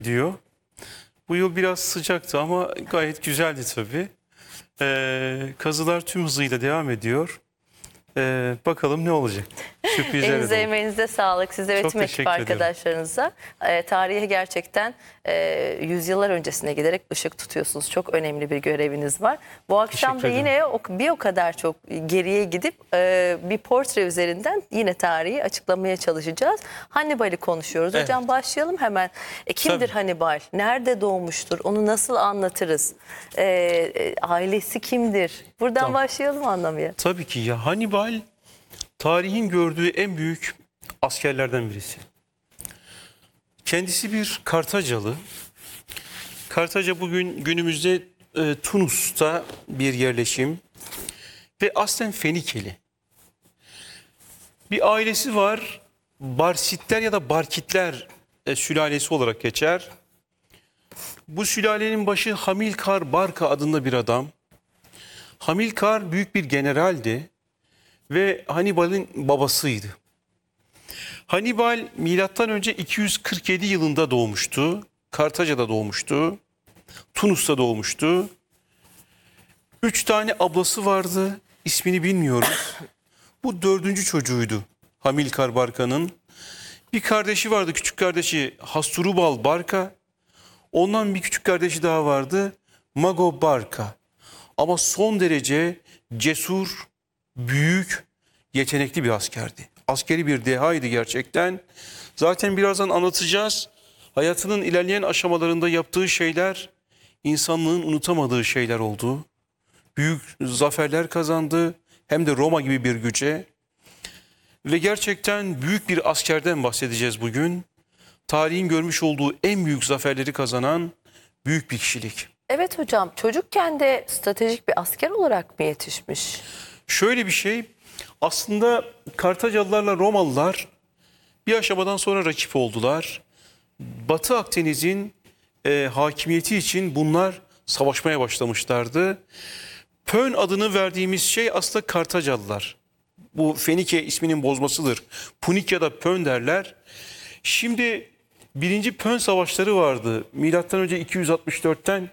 diyor. Bu yıl biraz sıcaktı ama gayet güzeldi tabii. Kazılar tüm hızıyla devam ediyor. Bakalım ne olacak? Sürprizler de Elinize olur. emeğinize sağlık. Size ve Çok tüm ekip teşekkür ederim. arkadaşlarınıza. Tarihe gerçekten yüzyıllar öncesine giderek ışık tutuyorsunuz. Çok önemli bir göreviniz var. Bu akşam da Teşekkür yine bir o kadar çok geriye gidip bir portre üzerinden yine tarihi açıklamaya çalışacağız. Hannibal'i konuşuyoruz. Evet. Hocam başlayalım hemen. Kimdir Tabii. Hannibal? Nerede doğmuştur? Onu nasıl anlatırız? Ailesi kimdir? Buradan Tamam. başlayalım anlamaya. Tabii ki ya, Hannibal tarihin gördüğü en büyük askerlerden birisi. Kendisi bir Kartacalı. Kartaca bugün günümüzde Tunus'ta bir yerleşim ve aslen Fenikeli. Bir ailesi var. Barsitler ya da Barkitler sülalesi olarak geçer. Bu sülalenin başı Hamilkar Barka adında bir adam. Hamilkar büyük bir generaldi ve Hannibal'in babasıydı. Hannibal milattan önce 247 yılında doğmuştu. Kartaca'da doğmuştu. Tunus'ta doğmuştu. 3 tane ablası vardı. İsmini bilmiyoruz. Bu 4. çocuğuydu Hamilkar Barka'nın. Bir kardeşi vardı, küçük kardeşi Hasdrubal Barka. Ondan bir küçük kardeşi daha vardı, Mago Barka. Ama son derece cesur, büyük, yetenekli bir askerdi. Askeri bir dehaydı gerçekten. Zaten birazdan anlatacağız. Hayatının ilerleyen aşamalarında yaptığı şeyler, insanlığın unutamadığı şeyler oldu. Büyük zaferler kazandı, hem de Roma gibi bir güce. Ve gerçekten büyük bir askerden bahsedeceğiz bugün. Tarihin görmüş olduğu en büyük zaferleri kazanan büyük bir kişilik. Evet hocam, çocukken de stratejik bir asker olarak mı yetişmiş? Şöyle bir şey, aslında Kartacalılarla Romalılar bir aşamadan sonra rakip oldular. Batı Akdeniz'in hakimiyeti için bunlar savaşmaya başlamışlardı. Pön adını verdiğimiz şey aslında Kartacalılar. Bu Fenike isminin bozmasıdır. Punikya'da Pön derler. Şimdi birinci Pön savaşları vardı. Milattan önce 264'ten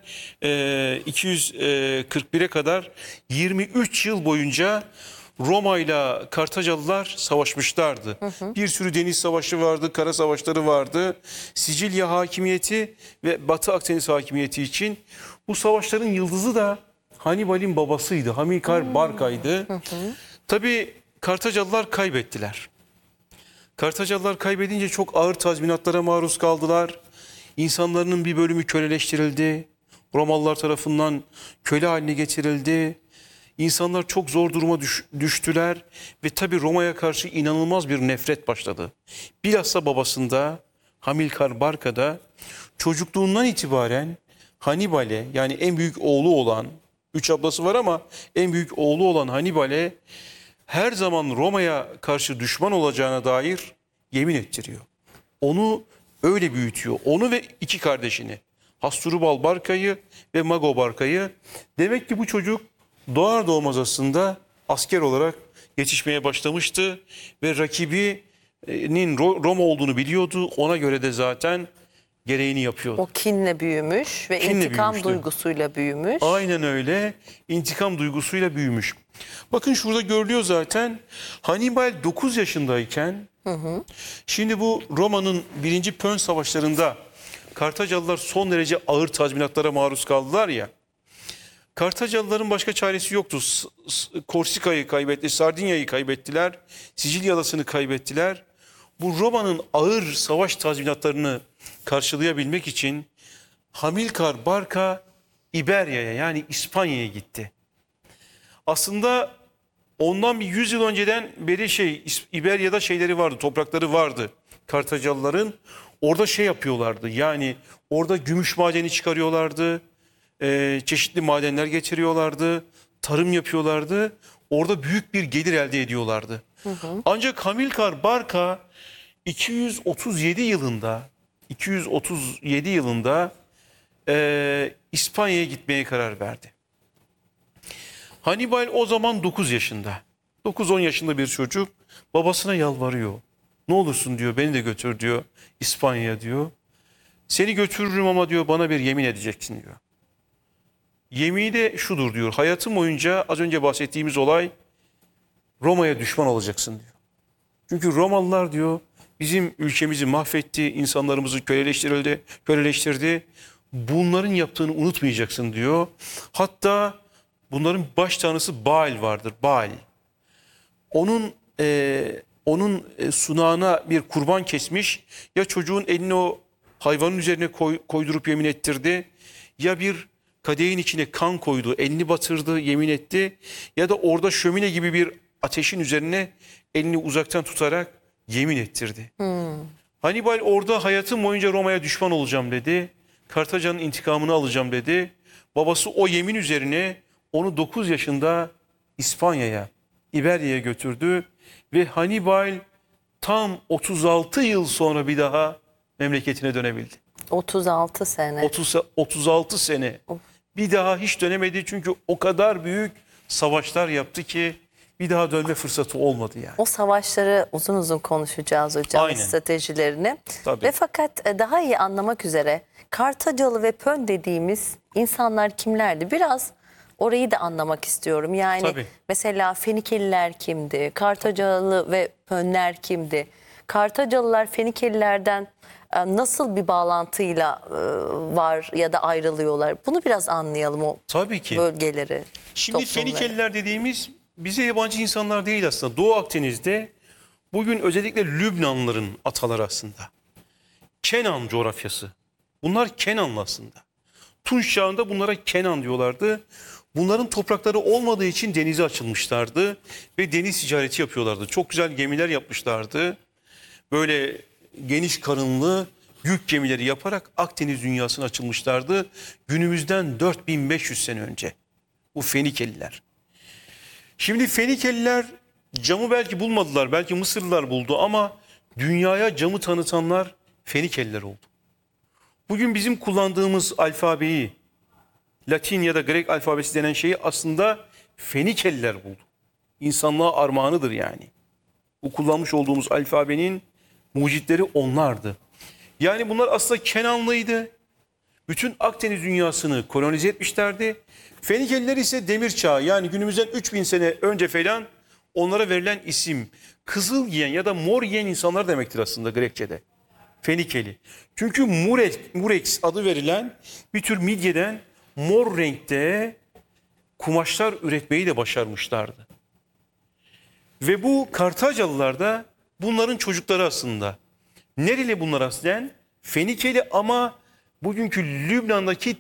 241'e kadar 23 yıl boyunca Roma ile Kartacalılar savaşmışlardı. Bir sürü deniz savaşı vardı, kara savaşları vardı. Sicilya hakimiyeti ve Batı Akdeniz hakimiyeti için bu savaşların yıldızı da Hannibal'in babasıydı. Hamilkar Barka'ydı. Tabii Kartacalılar kaybettiler. Kartacalılar kaybedince çok ağır tazminatlara maruz kaldılar. İnsanların bir bölümü köleleştirildi. Romalılar tarafından köle haline getirildi. İnsanlar çok zor duruma düştüler. Ve tabii Roma'ya karşı inanılmaz bir nefret başladı. Bilhassa babasında, Hamilkar Barka'da çocukluğundan itibaren Hannibal'e, yani en büyük oğlu olan, 3 ablası var ama en büyük oğlu olan Hannibal'e her zaman Roma'ya karşı düşman olacağına dair yemin ettiriyor. Onu öyle büyütüyor. Onu ve 2 kardeşini. Hasdrubal Barka'yı ve Mago Barka'yı. Demek ki bu çocuk doğar doğmaz aslında asker olarak yetişmeye başlamıştı. Ve rakibinin Roma olduğunu biliyordu. Ona göre de zaten gereğini yapıyordu. O kinle büyümüş ve Kinle intikam büyümüştü. duygusuyla büyümüş. Aynen öyle. İntikam duygusuyla büyümüş. Bakın şurada görülüyor zaten. Hannibal 9 yaşındayken, şimdi bu Roma'nın 1. Pön savaşlarında Kartacalılar son derece ağır tazminatlara maruz kaldılar ya. Kartacalıların başka çaresi yoktu. Korsika'yı kaybetti, Sardinya'yı kaybettiler, Sicilya adasını kaybettiler. Bu Roma'nın ağır savaş tazminatlarını karşılayabilmek için Hamilkar Barka İberya'ya, yani İspanya'ya gitti. Aslında ondan bir 100 yıl önceden beri İberya'da şeyleri vardı, toprakları vardı Kartacalıların. Orada şey yapıyorlardı, yani orada gümüş madeni çıkarıyorlardı, çeşitli madenler getiriyorlardı, tarım yapıyorlardı. Orada büyük bir gelir elde ediyorlardı. Ancak Hamilkar Barka 237 yılında İspanya'ya gitmeye karar verdi. Hannibal o zaman 9 yaşında. 9-10 yaşında bir çocuk babasına yalvarıyor. Ne olursun diyor, beni de götür diyor İspanya'ya diyor. Seni götürürüm ama diyor bana bir yemin edeceksin diyor. Yemini de şudur diyor. Hayatım boyunca az önce bahsettiğimiz olay Roma'ya düşman olacaksın diyor. Çünkü Romalılar diyor bizim ülkemizi mahvetti, insanlarımızı köleleştirdi. Bunların yaptığını unutmayacaksın diyor. Hatta bunların baş tanrısı Baal vardır. Baal. Onun sunağına bir kurban kesmiş. Ya çocuğun elini o hayvanın üzerine koydurup yemin ettirdi. Ya bir kadehin içine kan koydu, elini batırdı, yemin etti. Ya da orada şömine gibi bir ateşin üzerine elini uzaktan tutarak yemin ettirdi. Hannibal orada hayatım boyunca Roma'ya düşman olacağım dedi. Kartaca'nın intikamını alacağım dedi. Babası o yemin üzerine onu 9 yaşında İspanya'ya, İberya'ya götürdü. Ve Hannibal tam 36 yıl sonra bir daha memleketine dönebildi. 36 sene. 36 sene. Bir daha hiç dönemedi çünkü o kadar büyük savaşlar yaptı ki bir daha dönme fırsatı olmadı yani. O savaşları uzun uzun konuşacağız hocam, Aynen. stratejilerini. Tabii. Ve fakat daha iyi anlamak üzere Kartacalı ve Pön dediğimiz insanlar kimlerdi? Biraz orayı da anlamak istiyorum. Yani Tabii. mesela Fenikeliler kimdi? Kartacalı ve Pönler kimdi? Kartacalılar Fenikelilerden nasıl bir bağlantıyla var ya da ayrılıyorlar? Bunu biraz anlayalım, o Tabii ki. bölgeleri. Şimdi toplumları. Fenikeliler dediğimiz bize yabancı insanlar değil aslında. Doğu Akdeniz'de bugün özellikle Lübnanlıların ataları aslında. Kenan coğrafyası. Bunlar Kenanlı aslında. Tunç çağında bunlara Kenan diyorlardı. Bunların toprakları olmadığı için denize açılmışlardı ve deniz ticareti yapıyorlardı. Çok güzel gemiler yapmışlardı. Böyle geniş karınlı yük gemileri yaparak Akdeniz dünyasına açılmışlardı. Günümüzden 4500 sene önce. Bu Fenikeliler. Şimdi Fenikeliler camı belki bulmadılar, belki Mısırlılar buldu ama dünyaya camı tanıtanlar Fenikeliler oldu. Bugün bizim kullandığımız alfabeyi, Latin ya da Grek alfabesi denen şeyi aslında Fenikeliler buldu. İnsanlığa armağanıdır yani. Bu kullanmış olduğumuz alfabenin mucitleri onlardı. Yani bunlar aslında Kenanlıydı. Bütün Akdeniz dünyasını kolonize etmişlerdi. Fenikeliler ise demir çağı, yani günümüzden 3000 sene önce falan onlara verilen isim. Kızıl giyen ya da mor giyen insanlar demektir aslında Grekçe'de. Fenikeli. Çünkü murex adı verilen bir tür midyeden mor renkte kumaşlar üretmeyi de başarmışlardı. Ve bu Kartacalılar da bunların çocukları aslında. Nereli bunlar aslen? Fenikeli ama bugünkü Lübnan'daki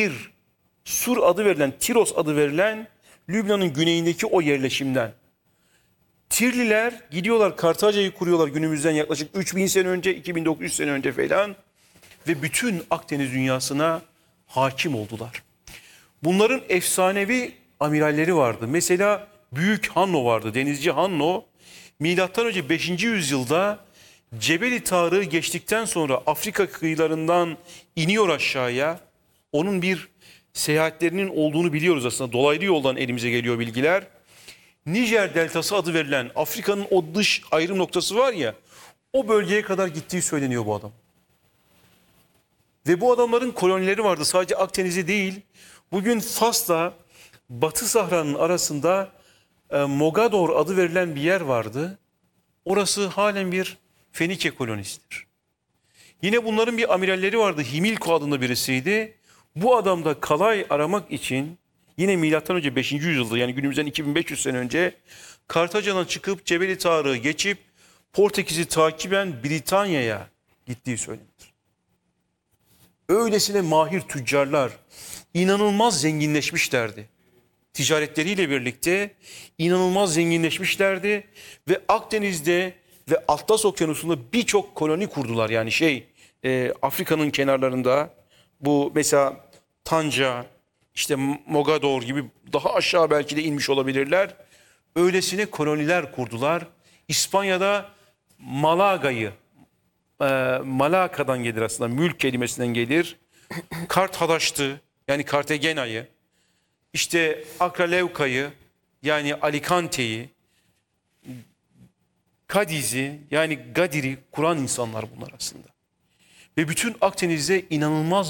Sur adı verilen, Tiros adı verilen Lübnan'ın güneyindeki o yerleşimden. Tirliler gidiyorlar Kartaca'yı kuruyorlar günümüzden yaklaşık 3000 sene önce, 2900 sene önce falan. Ve bütün Akdeniz dünyasına hakim oldular. Bunların efsanevi amiralleri vardı. Mesela Büyük Hanno vardı, denizci Hanno. Milattan önce 5. yüzyılda Cebeli Tarık'ı geçtikten sonra Afrika kıyılarından iniyor aşağıya. Onun bir seyahatlerinin olduğunu biliyoruz aslında. Dolaylı yoldan elimize geliyor bilgiler. Nijer Deltası adı verilen Afrika'nın o dış ayrım noktası var ya, o bölgeye kadar gittiği söyleniyor bu adam. Ve bu adamların kolonileri vardı, sadece Akdeniz'de değil. Bugün Fas'la Batı Sahra'nın arasında Mogador adı verilen bir yer vardı. Orası halen bir Fenike kolonisidir. Yine bunların bir amiralleri vardı, Himilko adında birisiydi. Bu adam da kalay aramak için yine milattan önce 5. yüzyılda, yani günümüzden 2500 sene önce Kartaca'dan çıkıp Cebeli Tarık'ı geçip Portekiz'i takiben Britanya'ya gittiği söylenir. Öylesine mahir tüccarlar, inanılmaz zenginleşmişlerdi. Ticaretleriyle birlikte inanılmaz zenginleşmişlerdi ve Akdeniz'de ve Atlas Okyanusu'nda birçok koloni kurdular. Yani Afrika'nın kenarlarında bu mesela Tanca, işte Mogador gibi daha aşağı belki de inmiş olabilirler. Öylesine koloniler kurdular. İspanya'da Malaka'dan gelir aslında, mülk kelimesinden gelir. Karthadaş'tı, yani Kartagena'yı, işte Akralevka'yı, yani Alicante'yi, Kadiz'i, yani Gadir'i kuran insanlar bunlar aslında. ve bütün Akdeniz'de inanılmaz